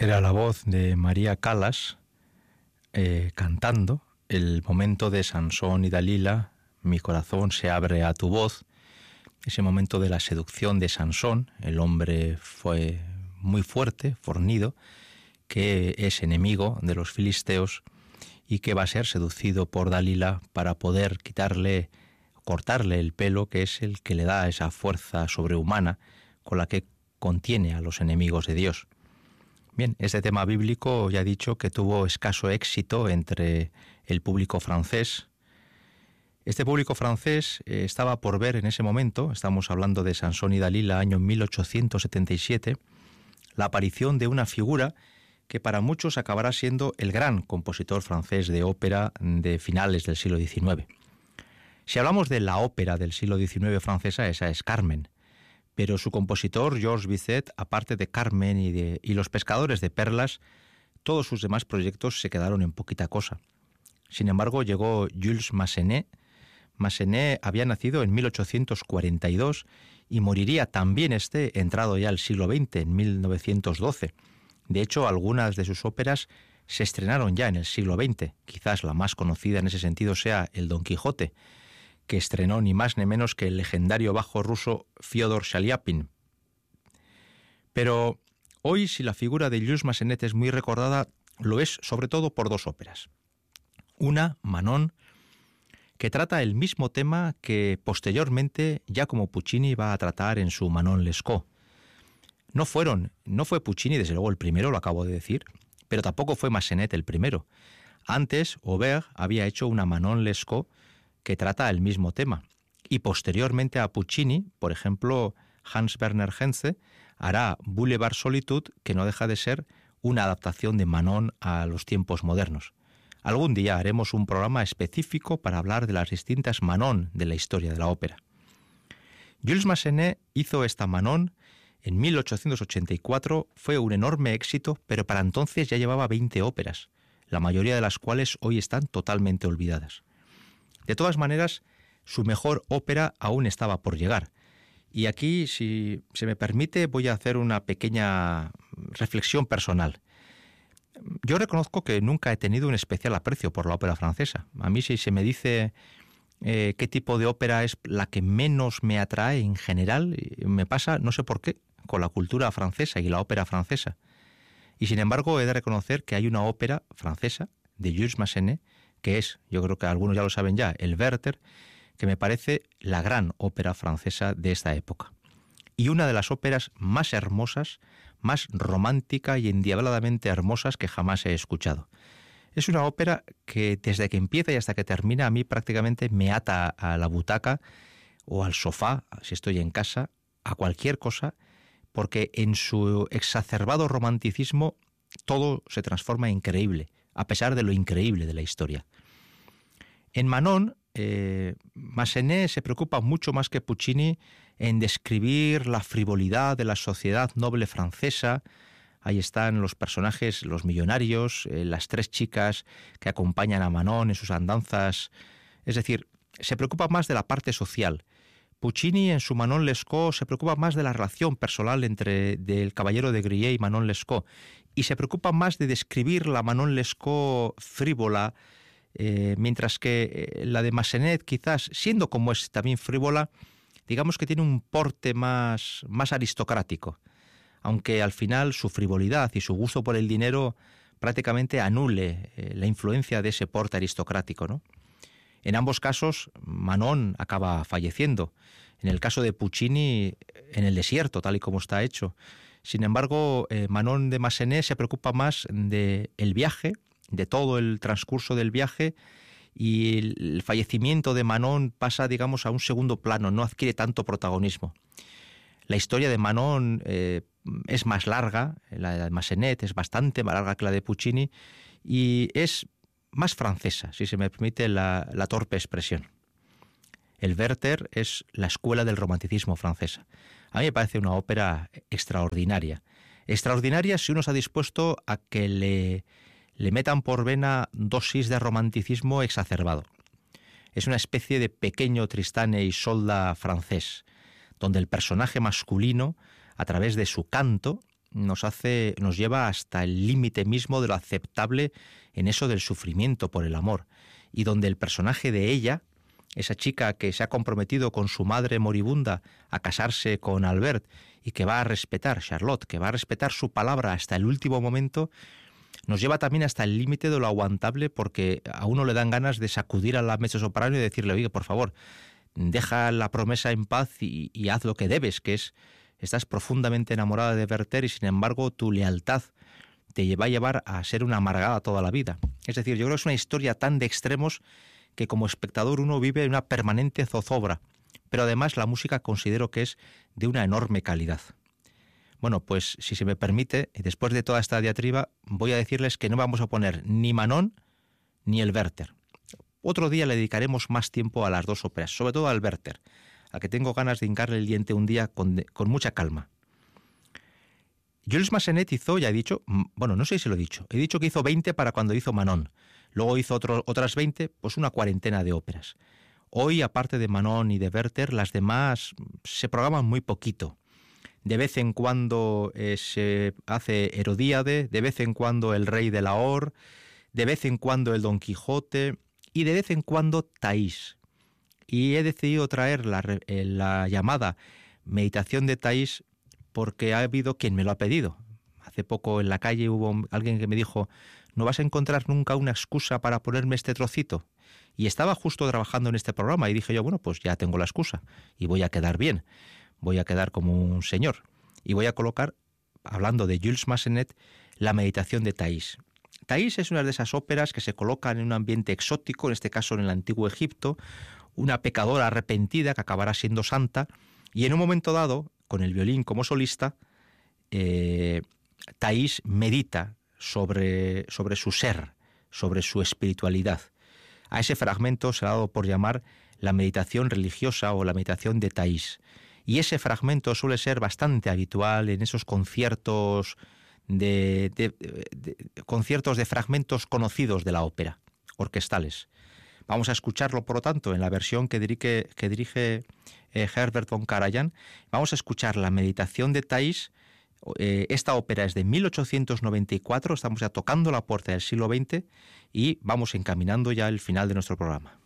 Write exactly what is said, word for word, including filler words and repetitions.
Era la voz de María Callas eh, cantando el momento de Sansón y Dalila, mi corazón se abre a tu voz, ese momento de la seducción de Sansón. El hombre fue muy fuerte, fornido, que es enemigo de los filisteos y que va a ser seducido por Dalila para poder quitarle, cortarle el pelo, que es el que le da esa fuerza sobrehumana con la que contiene a los enemigos de Dios. Bien, este tema bíblico ya he dicho que tuvo escaso éxito entre el público francés. Este público francés eh, estaba por ver en ese momento, estamos hablando de Sansón y Dalila, año mil ochocientos setenta y siete, la aparición de una figura que para muchos acabará siendo el gran compositor francés de ópera de finales del siglo diecinueve. Si hablamos de la ópera del siglo diecinueve francesa, esa es Carmen, pero su compositor, Georges Bizet, aparte de Carmen y, de, y Los pescadores de perlas, todos sus demás proyectos se quedaron en poquita cosa. Sin embargo, llegó Jules Massenet. Massenet había nacido en mil ochocientos cuarenta y dos y moriría también este entrado ya al siglo veinte, en mil novecientos doce. De hecho, algunas de sus óperas se estrenaron ya en el siglo veinte. Quizás la más conocida en ese sentido sea El Don Quijote, que estrenó ni más ni menos que el legendario bajo ruso Fyodor Shaliapin. Pero hoy, si la figura de Jules Massenet es muy recordada, lo es sobre todo por dos óperas. Una, Manon, que trata el mismo tema que posteriormente Giacomo Puccini va a tratar en su Manon Lescaut. No fueron, no fue Puccini desde luego el primero, lo acabo de decir, pero tampoco fue Massenet el primero. Antes, Auber había hecho una Manon Lescaut que trata el mismo tema. Y posteriormente a Puccini, por ejemplo, Hans Werner Henze hará Boulevard Solitude, que no deja de ser una adaptación de Manon a los tiempos modernos. Algún día haremos un programa específico para hablar de las distintas Manon de la historia de la ópera. Jules Massenet hizo esta Manon en mil ochocientos ochenta y cuatro, fue un enorme éxito, pero para entonces ya llevaba veinte óperas, la mayoría de las cuales hoy están totalmente olvidadas. De todas maneras, su mejor ópera aún estaba por llegar. Y aquí, si se me permite, voy a hacer una pequeña reflexión personal. Yo reconozco que nunca he tenido un especial aprecio por la ópera francesa. A mí, si se me dice eh, qué tipo de ópera es la que menos me atrae en general, me pasa, no sé por qué, con la cultura francesa y la ópera francesa. Y sin embargo, he de reconocer que hay una ópera francesa de Jules Massenet, que es, yo creo que algunos ya lo saben ya, el Werther, que me parece la gran ópera francesa de esta época. Y una de las óperas más hermosas, más romántica y endiabladamente hermosas que jamás he escuchado. Es una ópera que desde que empieza y hasta que termina a mí prácticamente me ata a la butaca o al sofá, si estoy en casa, a cualquier cosa, porque en su exacerbado romanticismo todo se transforma en increíble, a pesar de lo increíble de la historia. En Manon, eh, Massenet se preocupa mucho más que Puccini en describir la frivolidad de la sociedad noble francesa. Ahí están los personajes, los millonarios, eh, las tres chicas que acompañan a Manon en sus andanzas. Es decir, se preocupa más de la parte social. Puccini en su Manon Lescaut se preocupa más de la relación personal entre del caballero de Grillet y Manon Lescaut, y se preocupa más de describir la Manon Lescaut frívola, eh, mientras que eh, la de Massenet, quizás, siendo como es también frívola, digamos que tiene un porte más, más aristocrático, aunque al final su frivolidad y su gusto por el dinero prácticamente anule eh, la influencia de ese porte aristocrático, ¿no? En ambos casos, Manon acaba falleciendo. En el caso de Puccini, en el desierto, tal y como está hecho. Sin embargo, eh, Manon de Massenet se preocupa más de el viaje, de todo el transcurso del viaje, y el fallecimiento de Manon pasa, digamos, a un segundo plano, no adquiere tanto protagonismo. La historia de Manon eh, es más larga, la de Massenet es bastante más larga que la de Puccini, y es más francesa, si se me permite la, la torpe expresión. El Werther es la escuela del romanticismo francesa. A mí me parece una ópera extraordinaria. Extraordinaria si uno está dispuesto a que le, le metan por vena dosis de romanticismo exacerbado. Es una especie de pequeño Tristán e Isolda francés, donde el personaje masculino, a través de su canto, nos hace, nos lleva hasta el límite mismo de lo aceptable en eso del sufrimiento por el amor, y donde el personaje de ella, esa chica que se ha comprometido con su madre moribunda a casarse con Albert y que va a respetar, Charlotte, que va a respetar su palabra hasta el último momento, nos lleva también hasta el límite de lo aguantable, porque a uno le dan ganas de sacudir a la mezzosoprano y decirle, oye, por favor, deja la promesa en paz y, y haz lo que debes, que es, estás profundamente enamorada de Werther y sin embargo tu lealtad te va a llevar a ser una amargada toda la vida. Es decir, yo creo que es una historia tan de extremos que como espectador uno vive una permanente zozobra, pero además la música considero que es de una enorme calidad. Bueno, pues si se me permite, después de toda esta diatriba, voy a decirles que no vamos a poner ni Manon ni el Werther. Otro día le dedicaremos más tiempo a las dos óperas, sobre todo al Werther, al que tengo ganas de hincarle el diente un día con, con mucha calma. Jules Massenet hizo, ya he dicho, bueno, no sé si lo he dicho, he dicho que hizo veinte para cuando hizo Manon. Luego hizo otro, otras veinte, pues una cuarentena de óperas. Hoy, aparte de Manon y de Werther, las demás se programan muy poquito. De vez en cuando eh, se hace Herodíade, de vez en cuando El Rey de Lahore, de vez en cuando El Don Quijote y de vez en cuando Thais. Y he decidido traer la, la llamada Meditación de Thais porque ha habido quien me lo ha pedido. Hace poco en la calle hubo alguien que me dijo, ¿no vas a encontrar nunca una excusa para ponerme este trocito? Y estaba justo trabajando en este programa y dije yo, bueno, pues ya tengo la excusa y voy a quedar bien, voy a quedar como un señor. Y voy a colocar, hablando de Jules Massenet, la Meditación de Thais. Thais es una de esas óperas que se colocan en un ambiente exótico, en este caso en el antiguo Egipto, una pecadora arrepentida que acabará siendo santa, y en un momento dado, con el violín como solista, eh, Thais medita sobre, sobre su ser, sobre su espiritualidad. A ese fragmento se ha dado por llamar la meditación religiosa o la meditación de Thais. Y ese fragmento suele ser bastante habitual en esos conciertos de, de, de, de, conciertos de fragmentos conocidos de la ópera, orquestales. Vamos a escucharlo, por lo tanto, en la versión que dirige, que dirige eh, Herbert von Karajan. Vamos a escuchar la meditación de Thais. Eh, esta ópera es de mil ochocientos noventa y cuatro, estamos ya tocando la puerta del siglo veinte y vamos encaminando ya el final de nuestro programa.